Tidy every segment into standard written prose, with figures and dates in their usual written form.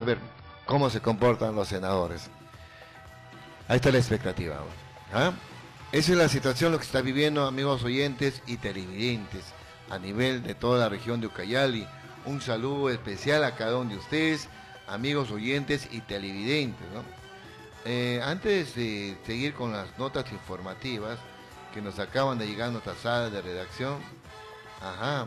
ver cómo se comportan los senadores. Ahí está la expectativa. ¿Ah? Esa es la situación, lo que está viviendo, amigos oyentes y televidentes, a nivel de toda la región de Ucayali. Un saludo especial a cada uno de ustedes, amigos oyentes y televidentes, ¿no? Antes de seguir con las notas informativas que nos acaban de llegar a nuestra sala de redacción, ajá,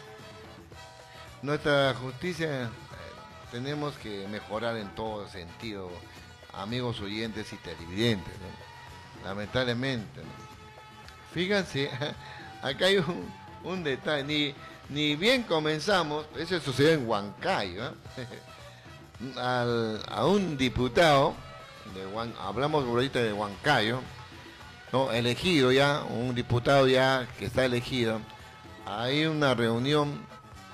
nuestra justicia tenemos que mejorar en todo sentido, amigos oyentes y televidentes, ¿no? Lamentablemente, ¿no? Fíjense, acá hay un detalle, ni bien comenzamos, eso sucedió en Huancayo, ¿eh? A un diputado, hablamos ahorita de Huancayo, ¿no? Elegido ya, un diputado ya que está elegido, hay una reunión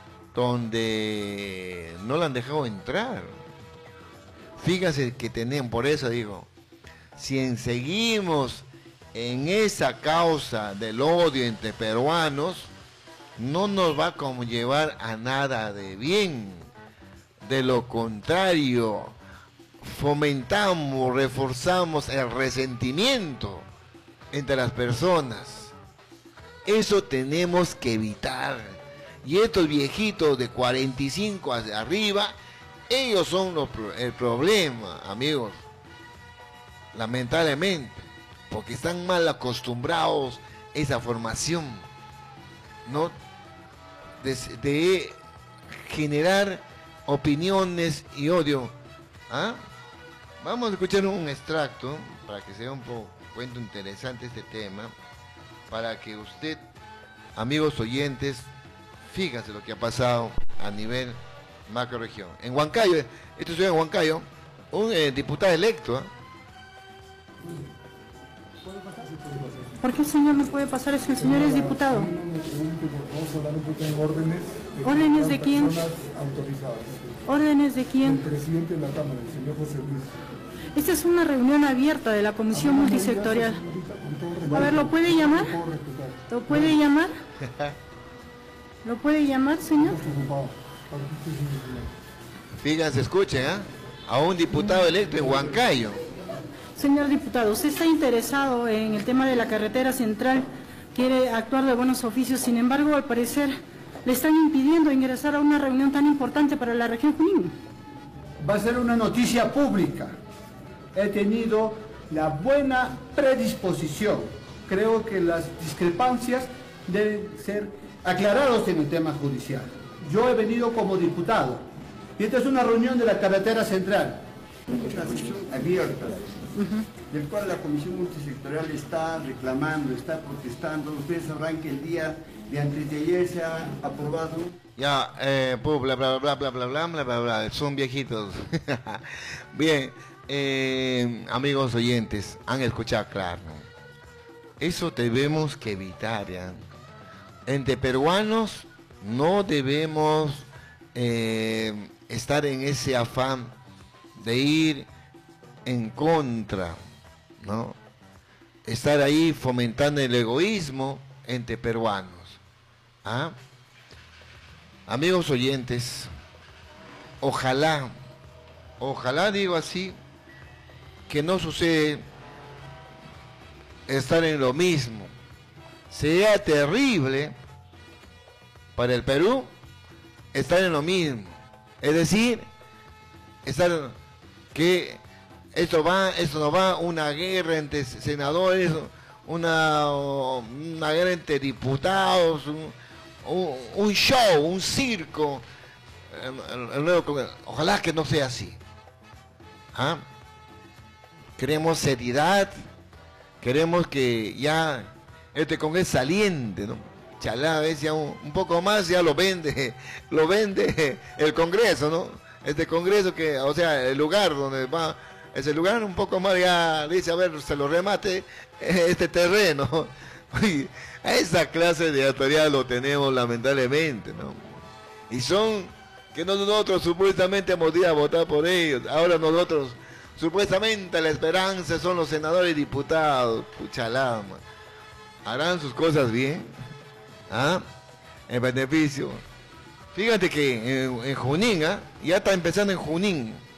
donde no le han dejado entrar. Fíjense que tenemos, por eso digo, si seguimos en esa causa del odio entre peruanos, no nos va a conllevar a nada de bien. De lo contrario, fomentamos, reforzamos el resentimiento entre las personas. Eso tenemos que evitar. Y estos viejitos de 45 hacia arriba, ellos son el problema, amigos. Lamentablemente, porque están mal acostumbrados a esa formación, ¿no? De generar opiniones y odio. ¿Ah? Vamos a escuchar un extracto para que sea un cuento interesante este tema, para que usted, amigos oyentes, fíjense lo que ha pasado a nivel macroregión. En Huancayo, esto es en Huancayo, un diputado electo. ¿Por qué el señor no puede pasar? Es que el señor es diputado. ¿Órdenes de quién? ¿Órdenes de quién? El presidente de la Cámara, el señor José Luis. Esta es una reunión abierta de la Comisión Multisectorial. A ver, ¿lo puede llamar? ¿Lo puede llamar? ¿Lo puede llamar, señor? Fíjense, escuchen, ¿eh? A un diputado electo en Huancayo. Señor diputado, usted está interesado en el tema de la carretera central, quiere actuar de buenos oficios, sin embargo, al parecer, le están impidiendo ingresar a una reunión tan importante para la región Junín. Va a ser una noticia pública. He tenido la buena predisposición. Creo que las discrepancias deben ser aclaradas en el tema judicial. Yo he venido como diputado y esta es una reunión de la carretera central. Una sesión abierta, del cual la Comisión Multisectorial está reclamando, está protestando. Ustedes sabrán que el día de antes de ayer se ha aprobado. Ya, bla bla bla bla bla bla bla bla bla, son viejitos. Bien, amigos oyentes, han escuchado claro. Eso debemos que evitar, ¿ya? Entre peruanos no debemos estar en ese afán de ir en contra, ¿no? Estar ahí fomentando el egoísmo entre peruanos. ¿Ah? Amigos oyentes, ojalá digo así, que no sucede estar en lo mismo. Sería terrible para el Perú estar en lo mismo. Es decir, estar que esto no va, una guerra entre senadores, una guerra entre diputados, un show, un circo. Ojalá que no sea así. ¿Ah? Queremos seriedad, queremos que ya este Congreso saliente, ¿no? Chalá, a veces ya un poco más ya lo vende el Congreso, ¿no? Este Congreso que, o sea, el lugar donde va, ese lugar un poco más ya dice, a ver, se lo remate este terreno. A esa clase de autoridad lo tenemos lamentablemente, ¿no? Y son que nosotros supuestamente hemos ido a votar por ellos, ahora nosotros supuestamente la esperanza son los senadores y diputados. Pucha lama, harán sus cosas bien, ¿ah? En beneficio. Fíjate que en Junín, ¿ah? Ya está empezando en Junín